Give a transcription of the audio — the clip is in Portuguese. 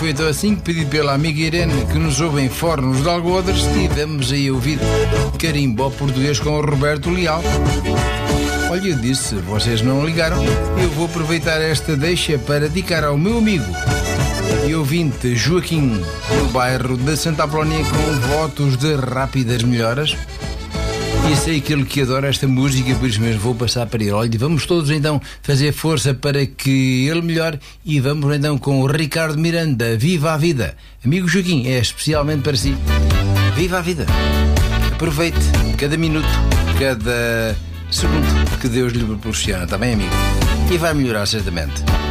foi então assim que, pedido pela amiga Irene, que nos ouve em Fornos de Algodres, estivemos aí a ouvir Carimbó Português com o Roberto Leal. Olha, eu disse, vocês não ligaram, eu vou aproveitar esta deixa para dedicar ao meu amigo e ouvinte Joaquim, no bairro da Santa Apolónia, com votos de rápidas melhoras. E sei que ele que adora esta música, por isso mesmo vou passar para ele. Olha, vamos todos então fazer força para que ele melhore e vamos então com o Ricardo Miranda, Viva a Vida. Amigo Joaquim, é especialmente para si. Viva a vida. Aproveite cada minuto, cada segundo que Deus lhe proporciona, está bem, amigo? E vai melhorar certamente.